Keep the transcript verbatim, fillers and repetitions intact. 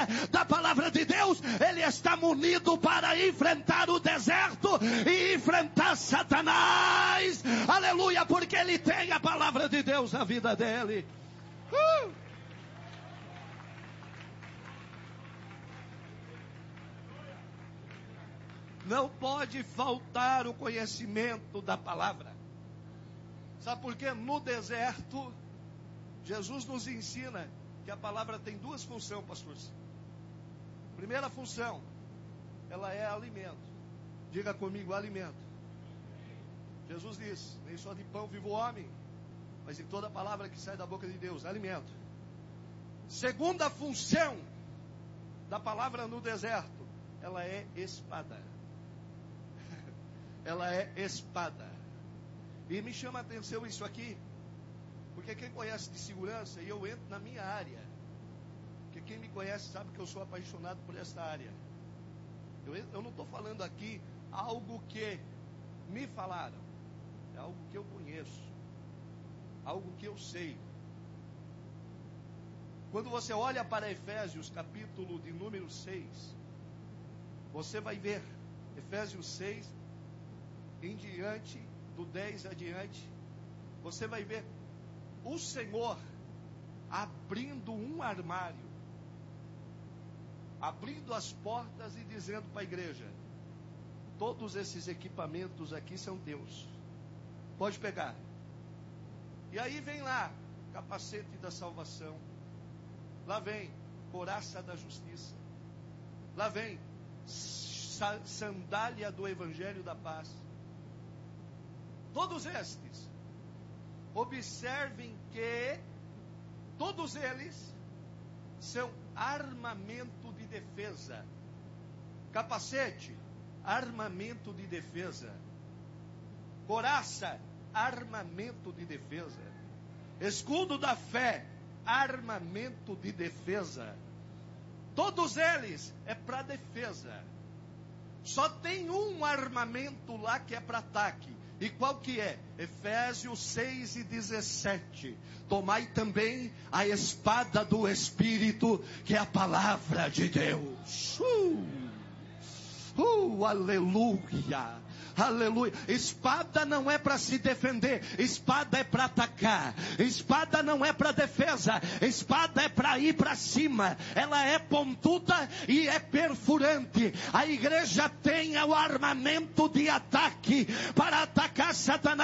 da palavra de Deus, ele está munido para enfrentar o deserto e enfrentar Satanás. Aleluia, porque ele tem a palavra de Deus na vida dele. Uh! Não pode faltar o conhecimento da palavra. Sabe por quê? No deserto, Jesus nos ensina que a palavra tem duas funções, pastor. Primeira função, ela é alimento. Diga comigo, alimento. Jesus diz, nem só de pão vive o homem, mas em toda palavra que sai da boca de Deus, alimento. Segunda função da palavra no deserto, ela é espada. Ela é espada. E me chama a atenção isso aqui, porque quem conhece de segurança, e eu entro na minha área, porque quem me conhece sabe que eu sou apaixonado por essa área. Eu, eu não estou falando aqui algo que me falaram, é algo que eu conheço, algo que eu sei. Quando você olha para Efésios, capítulo de número seis, você vai ver, Efésios seis, em diante, do dez adiante, você vai ver o Senhor abrindo um armário, abrindo as portas e dizendo para a igreja, todos esses equipamentos aqui são teus, pode pegar. E aí vem lá, capacete da salvação, lá vem couraça da justiça, lá vem sandália do evangelho da paz. Todos estes, observem que todos eles são armamento de defesa. Capacete, armamento de defesa. Couraça, armamento de defesa. Escudo da fé, armamento de defesa. Todos eles é para defesa. Só tem um armamento lá que é para ataque. E qual que é? Efésios seis e dezessete. Tomai também a espada do Espírito, que é a palavra de Deus. Uh, uh, aleluia. Aleluia. Espada não é para se defender, espada é para atacar. Espada não é para defesa, espada é para ir para cima. Ela é pontuda e é perfurante. A igreja tem o armamento de ataque para atacar Satanás.